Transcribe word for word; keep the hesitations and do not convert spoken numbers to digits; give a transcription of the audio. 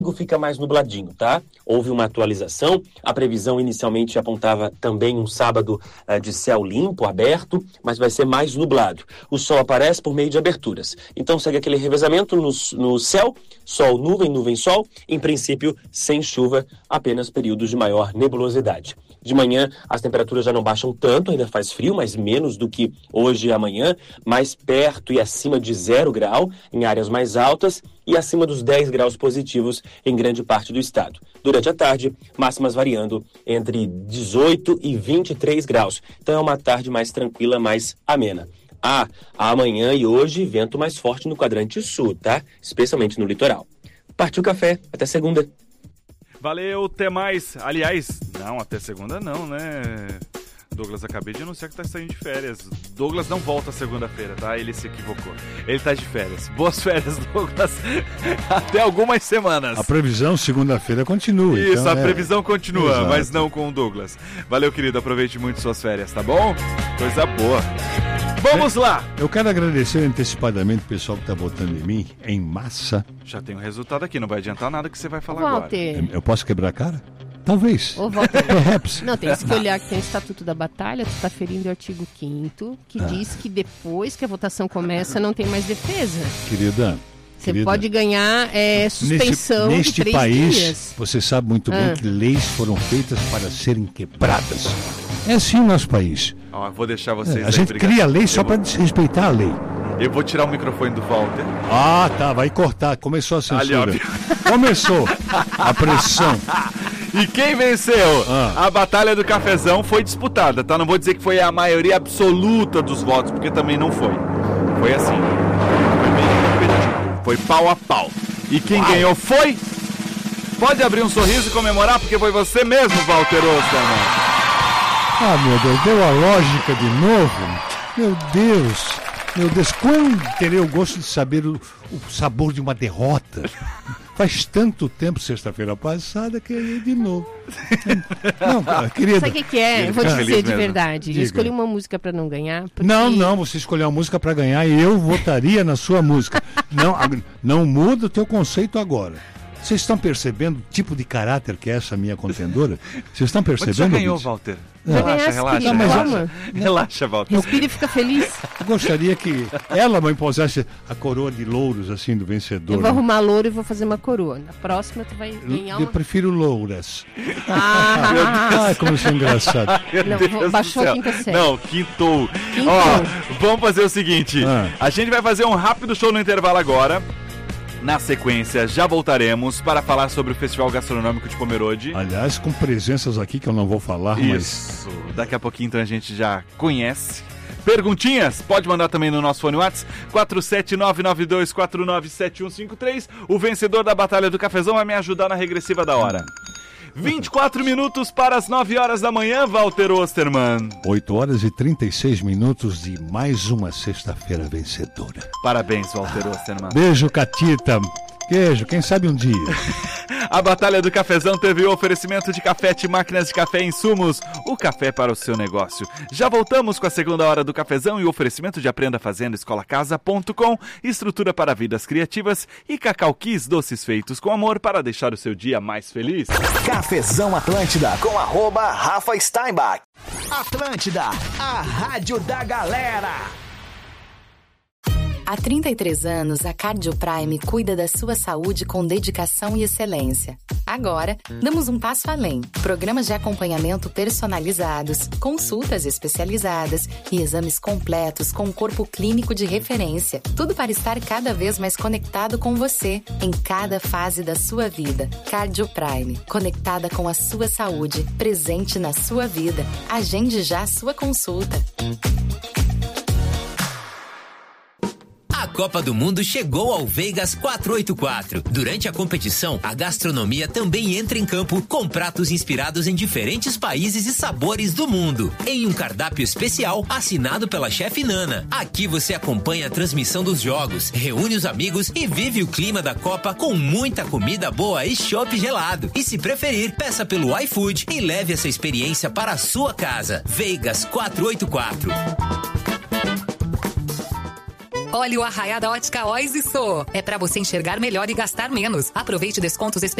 fica mais nubladinho, tá? Houve uma atualização, a previsão inicialmente apontava também um sábado uh, de céu limpo, aberto, mas vai ser mais nublado. O sol aparece por meio de aberturas, então segue aquele revezamento no, no céu, sol, nuvem, nuvem, sol, em princípio sem chuva, apenas períodos de maior nebulosidade. De manhã as temperaturas já não baixam tanto, ainda faz frio, mas menos do que hoje e amanhã, mais perto e acima de zero grau em áreas mais altas e acima dos dez graus positivos em grande parte do estado. Durante a tarde, máximas variando entre dezoito e vinte e três graus. Então é uma tarde mais tranquila, mais amena. Ah, amanhã e hoje, vento mais forte no quadrante sul, tá? Especialmente no litoral. Partiu café, até segunda. Valeu, até mais. Aliás, não, até segunda não, né? Douglas, acabei de anunciar que tá saindo de férias. Douglas não volta segunda-feira, tá? Ele se equivocou. Ele tá de férias. Boas férias, Douglas. Até algumas semanas. A previsão segunda-feira continua. Isso, então, a é... previsão continua, Exato. Mas não com o Douglas. Valeu, querido. Aproveite muito suas férias, tá bom? Coisa boa. Vamos lá! Eu quero agradecer antecipadamente o pessoal que está votando em mim, em massa. Já tem o resultado aqui, não vai adiantar nada que você vai falar Walter. agora. Eu posso quebrar a cara? Talvez. Ô, Walter. Perhaps. Não, tem que olhar que tem o Estatuto da Batalha, tu está ferindo o artigo quinto, que Ah. diz que depois que a votação começa não tem mais defesa. Querida, Você querida, pode ganhar é, suspensão neste, de neste três país, dias. você sabe muito bem Ah. que leis foram feitas para serem quebradas. É assim o nosso país. Ó, vou deixar vocês É, a aí gente brigar. cria lei só Eu vou- para desrespeitar a lei. Eu vou tirar o microfone do Walter. Ah, tá, vai cortar. Começou a Ali, censura. ó. Começou a pressão. E quem venceu? Ah. A Batalha do Cafezão foi disputada, tá? Não vou dizer que foi a maioria absoluta dos votos, porque também não foi. Foi assim. Foi bem competitivo. Foi pau a pau. E quem Uau. ganhou foi... Pode abrir um sorriso e comemorar, porque foi você mesmo, Walter Osterman. Ah, meu Deus, deu a lógica de novo. Meu Deus, meu Deus, quando terei o gosto de saber o, o sabor de uma derrota? Faz tanto tempo, sexta-feira passada, que eu ia de novo. Não, querida. Sabe o que, que é? Eu vou te Feliz dizer de mesmo. verdade. Diga. Eu escolhi uma música pra não ganhar. Porque... Não, não, você escolheu uma música para ganhar e eu votaria na sua música. Não, a- não muda o teu conceito agora. Vocês estão percebendo o tipo de caráter que é essa minha contendora? Vocês estão Mas percebendo? já ganhou, ouvintes? Walter. Já Relaxa, ganhasse, relaxa, querido, relaxa. calma. Relaxa, Walter. Respira e fica feliz. Eu gostaria que ela me impusesse a coroa de louros, assim, do vencedor. Eu vou arrumar louro e vou fazer uma coroa. Na próxima tu vai ganhar Eu uma... prefiro louras. Ah, Ai, como isso é engraçado. Meu Não, Deus vou- do baixou a céu. quinta série. Não, quintou. Quintou. Ó, vamos fazer o seguinte. Ah. A gente vai fazer um rápido show no intervalo agora. Na sequência, já voltaremos para falar sobre o Festival Gastronômico de Pomerode. Aliás, com presenças aqui que eu não vou falar, mas... Isso. Daqui a pouquinho, então, a gente já conhece. Perguntinhas? Pode mandar também no nosso fone WhatsApp quatro sete nove nove dois quatro nove sete um cinco três. O vencedor da Batalha do Cafezão vai me ajudar na regressiva da hora. vinte e quatro minutos para as nove horas da manhã, Walter Osterman. oito horas e trinta e seis minutos de mais uma sexta-feira vencedora. Parabéns, Walter Osterman. Beijo, Catita. Beijo, quem sabe um dia. A Batalha do Cafezão teve o oferecimento de Cafete, máquinas de café e insumos. O café para o seu negócio. Já voltamos com a segunda hora do Cafezão e o oferecimento de Aprenda Fazendo escola casa ponto com, estrutura para vidas criativas e Cacau Kiss, doces feitos com amor para deixar o seu dia mais feliz. Cafezão Atlântida com arroba Rafa Steinbach. Atlântida, a rádio da galera. Há trinta e três anos, a Cardio Prime cuida da sua saúde com dedicação e excelência. Agora, damos um passo além. Programas de acompanhamento personalizados, consultas especializadas e exames completos com um corpo clínico de referência. Tudo para estar cada vez mais conectado com você, em cada fase da sua vida. Cardio Prime, conectada com a sua saúde, presente na sua vida. Agende já a sua consulta. A Copa do Mundo chegou ao Vegas quatrocentos e oitenta e quatro. Durante a competição, a gastronomia também entra em campo com pratos inspirados em diferentes países e sabores do mundo, em um cardápio especial assinado pela chefe Nana. Aqui você acompanha a transmissão dos jogos, reúne os amigos e vive o clima da Copa com muita comida boa e chopp gelado. E se preferir, peça pelo iFood e leve essa experiência para a sua casa. Vegas quatrocentos e oitenta e quatro. Olha o Arraiá da Ótica Ois e Sou. É pra você enxergar melhor e gastar menos. Aproveite descontos especiais